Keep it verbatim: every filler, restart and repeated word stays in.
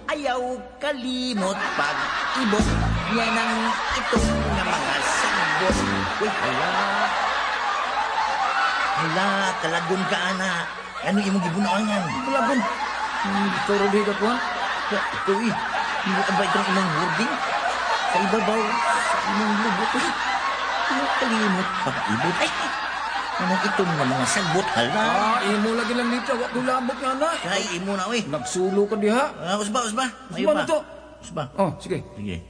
ayaw kalimot pag-ibot niya ng itong nga mga sagbot. Uy, hala. Hala, kalagon ka, ana. Ano imong gibunaangan? Kalagon. Ito rin dito po. Ito eh, hindi ka ba itong imong wording? Sa ibabaw, sa imong lubot eh. Ayaw kalimot pag-ibot. Ay, ano itong nga mga sagbot, hala. Ah, imo lagi lang dito. Wag tulambot nga na. Kaya imo na, uy. Nagsulo ka diha. Ah, usba, usba. Usba na to. Usba. Oh, sige. Sige.